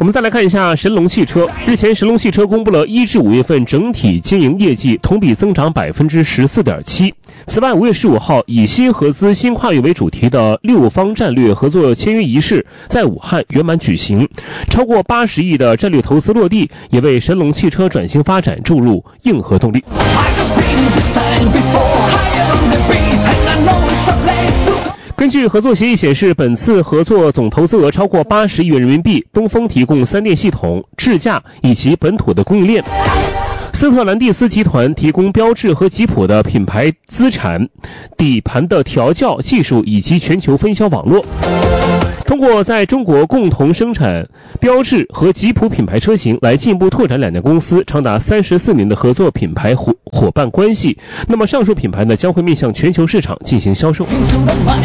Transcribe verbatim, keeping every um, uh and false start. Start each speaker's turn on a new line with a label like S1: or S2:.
S1: 我们再来看一下神龙汽车。日前，神龙汽车公布了一至五月份整体经营业绩同比增长百分之十四点七。此外，五月十五号以新合资、新跨越为主题的六方战略合作签约仪式在武汉圆满举行，超过八十亿的战略投资落地，也为神龙汽车转型发展注入硬核动力。根据合作协议显示，本次合作总投资额超过八十亿元人民币，东风提供三电系统、智驾以及本土的供应链，斯特兰蒂斯集团提供标致和吉普的品牌资产、底盘的调教技术以及全球分销网络。通过在中国共同生产标致和吉普品牌车型，来进一步拓展两家公司长达三十四年的合作品牌伙伙伴关系。那么上述品牌呢，将会面向全球市场进行销售。